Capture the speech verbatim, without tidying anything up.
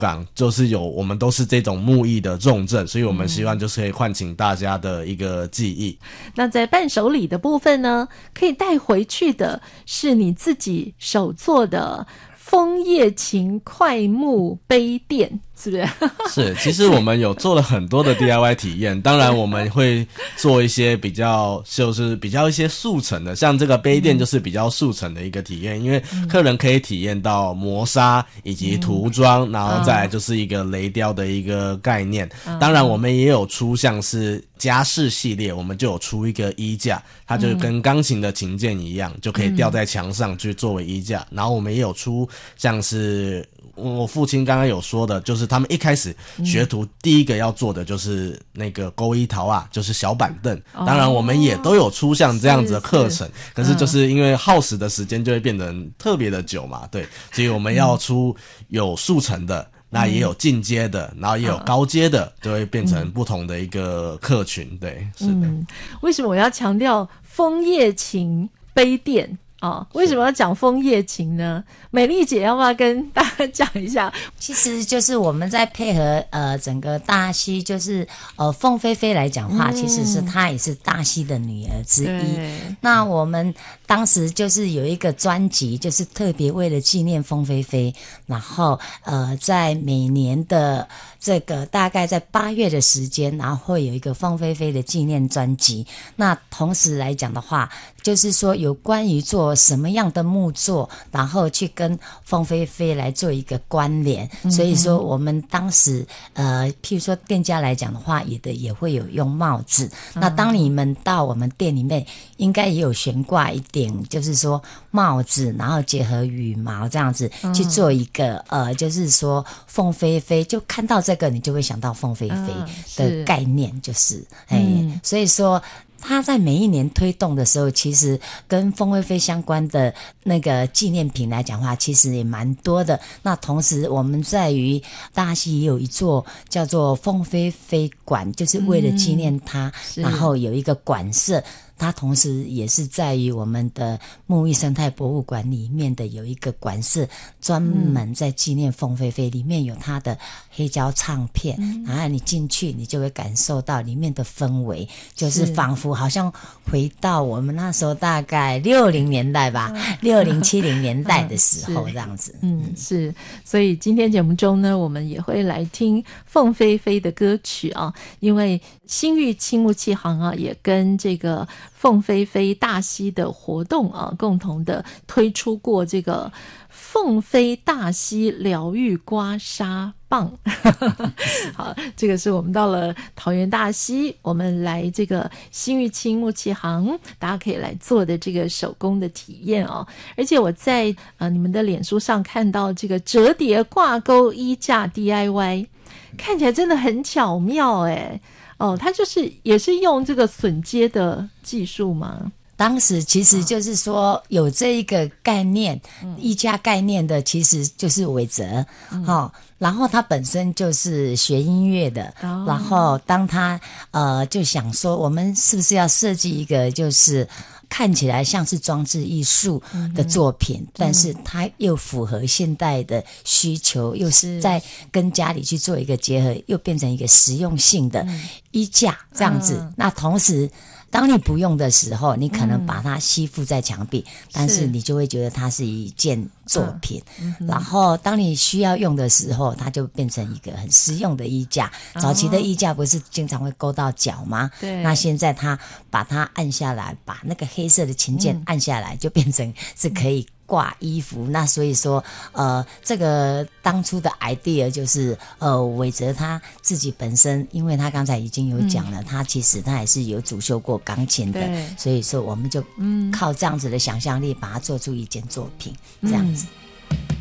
港就是有我们都是这种木艺的重镇，所以我们希望就是可以唤醒大家的一个记忆。 那在伴手礼的部分呢，可以带回去的是你自己手做的枫叶琴快木杯垫，是不是？ 是，其实我们有做了很多的 D I Y 体验，当然我们会做一些比较就是比较一些速成的，像这个杯垫就是比较速成的一个体验，因为客人可以体验到磨砂以及涂装，然后再来就是一个雷雕的一个概念。当然我们也有出像是家饰系列，我们就有出一个衣架，它就跟钢琴的琴键一样，就可以吊在墙上去作为衣架。然后我们也有出像是我父亲刚刚有说的，就是他们一开始学徒第一个要做的就是那个钩衣陶啊，就是小板凳。当然我们也都有出像这样子的课程，可是就是因为耗时的时间就会变得特别的久嘛，对，所以我们要出有速成的，那也有进阶的，然后也有高阶的，就会变成不同的一个客群。对，是的。 嗯，为什么我要强调枫叶琴杯垫哦，为什么要讲枫叶琴呢？美丽姐要不要跟大家讲一下？ 其实就是我们在配合呃整个大溪，就是呃凤飞飞来讲话，嗯、其实是她也是大溪的女儿之一。那我们当时就是有一个专辑，就是特别为了纪念凤飞飞，然后呃在每年的这个大概在八月的时间，然后会有一个凤飞飞的纪念专辑。那同时来讲的话，就是说有关于做什么样的木作，然后去跟凤飞飞来做一个关联。嗯、所以说我们当时呃譬如说店家来讲的话，也的也会有用帽子。嗯、那当你们到我们店里面，应该也有悬挂一点，就是说帽子，然后结合羽毛这样子去做一个、嗯、呃就是说凤飞飞，就看到这个你就会想到凤飞飞的概念，就是哎、嗯，所以说他在每一年推动的时候，其实跟凤飞飞相关的那个纪念品来讲的话，其实也蛮多的。那同时我们在于大溪也有一座叫做凤飞飞馆，就是为了纪念他、嗯、然后有一个馆舍，它同时也是在于我们的木艺生态博物馆里面的有一个馆舍，专门在纪念凤飞飞，里面有它的黑胶唱片、嗯、然后你进去你就会感受到里面的氛围，就是仿佛好像回到我们那时候大概六零年代吧，六零七零年代的时候这样子。 嗯，是。所以今天节目中呢，我们也会来听凤飞飞的歌曲啊，因为新玉青木器行啊，也跟这个凤飞飞大溪的活动啊，共同的推出过这个凤飞大溪疗愈刮痧棒。好，这个是我们到了桃园大溪，我们来这个新玉青木器行，大家可以来做的这个手工的体验哦。而且我在呃你们的脸书上看到这个折叠挂钩衣架 D I Y， 看起来真的很巧妙诶。哦，它就是也是用这个榫接的技术吗？ 当时其实就是说有这一个概念，嗯、衣架概念的其实就是伟哲，嗯哦、然后他本身就是学音乐的，哦、然后当他呃就想说，我们是不是要设计一个就是看起来像是装置艺术的作品，嗯、但是它又符合现代的需求，又是在跟家里去做一个结合，又变成一个实用性的衣架这样子。嗯、那同时当你不用的时候，你可能把它吸附在墙壁，嗯、但是你就会觉得它是一件作品。嗯嗯、然后当你需要用的时候，它就变成一个很实用的衣架。哦、早期的衣架不是经常会勾到脚吗？对。那现在它把它按下来，把那个黑色的琴键按下来，嗯、就变成是可以挂衣服。那所以说呃这个当初的 idea 就是呃伟哲他自己本身，因为他刚才已经有讲了，嗯、他其实他也是有主修过钢琴的，所以说我们就靠这样子的想象力把它做出一件作品，嗯、这样子。